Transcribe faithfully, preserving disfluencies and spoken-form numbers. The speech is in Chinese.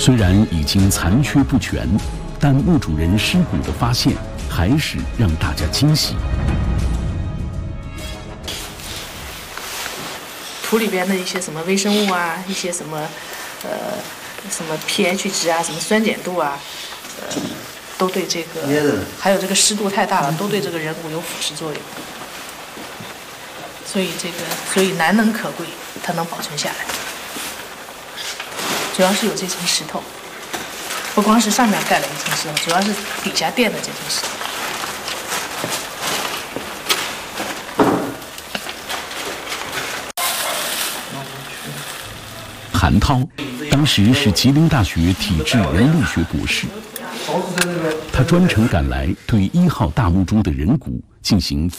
虽然已经残缺不全，但墓主人尸骨的发现还是让大家惊喜。 土里边的一些什么微生物啊，一些什么，呃，什么 pH 值啊，什么酸碱度啊，呃，都对这个，还有这个湿度太大了，都对这个人骨有腐蚀作用。所以这个，所以难能可贵，它能保存下来。主要是有这层石头，不光是上面盖了一层石头，主要是底下垫的这层石头。 韩涛当时是吉林大学体质人类学博士，他专程赶来对一号大墓中的人骨进行